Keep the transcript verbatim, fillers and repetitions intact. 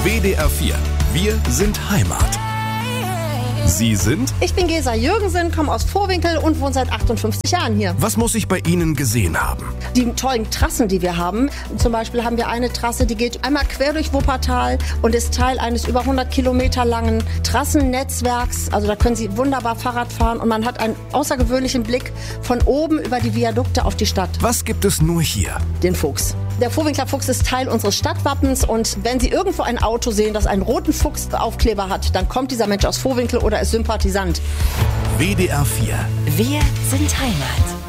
W D R vier. Wir sind Heimat. Sie sind? Ich bin Gesa Jürgensen, komme aus Vohwinkel und wohne seit achtundfünfzig Jahren hier. Was muss ich bei Ihnen gesehen haben? Die tollen Trassen, die wir haben. Zum Beispiel haben wir eine Trasse, die geht einmal quer durch Wuppertal und ist Teil eines über hundert Kilometer langen Trassennetzwerks. Also da können Sie wunderbar Fahrrad fahren und man hat einen außergewöhnlichen Blick von oben über die Viadukte auf die Stadt. Was gibt es nur hier? Den Fuchs. Der Vohwinkler Fuchs ist Teil unseres Stadtwappens und wenn Sie irgendwo ein Auto sehen, das einen roten Fuchsaufkleber hat, dann kommt dieser Mensch aus Vohwinkel oder ist Sympathisant. W D R vier. Wir sind Heimat.